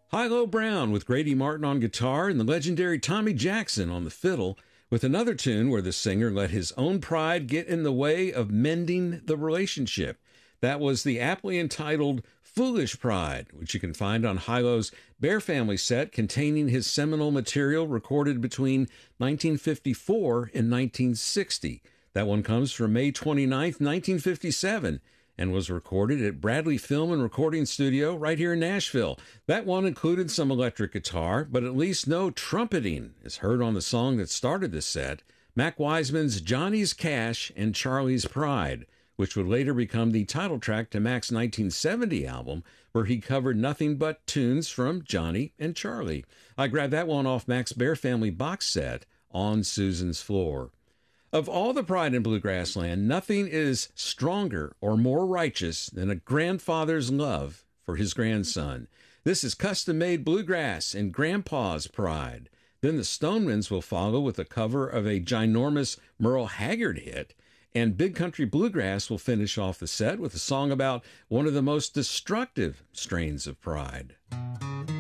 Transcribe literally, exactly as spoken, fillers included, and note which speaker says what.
Speaker 1: Hi-Lo Brown with Grady Martin on guitar and the legendary Tommy Jackson on the fiddle, with another tune where the singer let his own pride get in the way of mending the relationship. That was the aptly entitled Foolish Pride, which you can find on Hi-Lo's Bear Family set containing his seminal material recorded between nineteen fifty-four and nineteen sixty. That one comes from May twenty-ninth, nineteen fifty-seven, and was recorded at Bradley Film and Recording Studio right here in Nashville. That one included some electric guitar, but at least no trumpeting, as heard on the song that started the set, Mac Wiseman's Johnny's Cash and Charlie's Pride, which would later become the title track to Mac's nineteen seventy album, where he covered nothing but tunes from Johnny and Charlie. I grabbed that one off Mac's Bear Family box set, On Susan's Floor. Of all the pride in bluegrass land, nothing is stronger or more righteous than a grandfather's love for his grandson. This is custom-made bluegrass and Grandpa's Pride. Then the Stonemans will follow with a cover of a ginormous Merle Haggard hit, and Big Country Bluegrass will finish off the set with a song about one of the most destructive strains of pride.